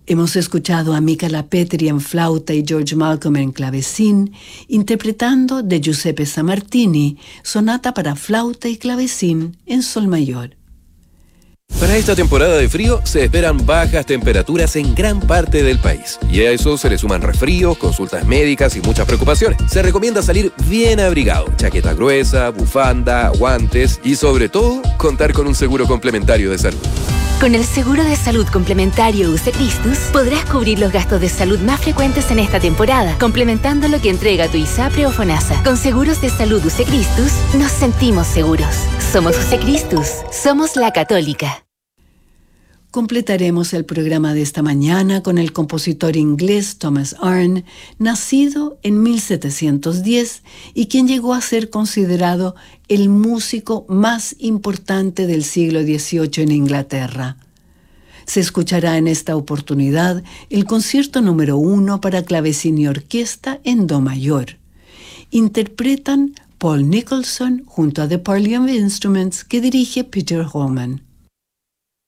Hemos escuchado a Mika Lapetri en flauta y George Malcolm en clavecín, interpretando de Giuseppe Sammartini, sonata para flauta y clavecín en sol mayor. Para esta temporada de frío se esperan bajas temperaturas en gran parte del país. Y a eso se le suman resfríos, consultas médicas y muchas preocupaciones. Se recomienda salir bien abrigado, chaqueta gruesa, bufanda, guantes y sobre todo, contar con un seguro complementario de salud. Con el seguro de salud complementario UC Christus podrás cubrir los gastos de salud más frecuentes en esta temporada, complementando lo que entrega tu ISAPRE o FONASA. Con seguros de salud UC Christus nos sentimos seguros. Somos UC Christus, somos la Católica. Completaremos el programa de esta mañana con el compositor inglés Thomas Arne, nacido en 1710 y quien llegó a ser considerado el músico más importante del siglo XVIII en Inglaterra. Se escuchará en esta oportunidad el concierto número 1 para clavecín y orquesta en do mayor. Interpretan Paul Nicholson junto a The Parliament Instruments que dirige Peter Holman.